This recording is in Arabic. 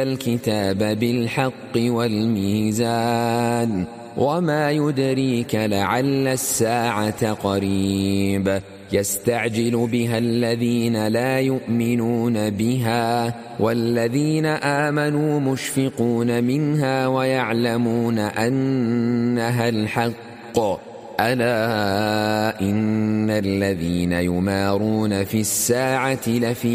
الكتاب بالحق والميزان وما يدريك لعل الساعة قريب يستعجل بها الذين لا يؤمنون بها والذين آمنوا مشفقون منها ويعلمون أنها الحق ألا إن الذين يمارون في الساعة لفي